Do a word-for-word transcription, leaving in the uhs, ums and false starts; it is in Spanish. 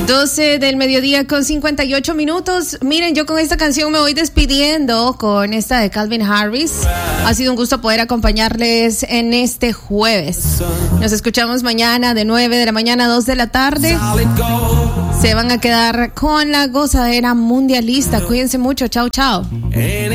doce del mediodía con cincuenta y ocho minutos. Miren, yo con esta canción me voy despidiendo, con esta de Calvin Harris. Ha sido un gusto poder acompañarles en este jueves. Nos escuchamos mañana de nueve de la mañana a dos de la tarde. Se van a quedar con la gozadera mundialista. Cuídense mucho. Chao, chao.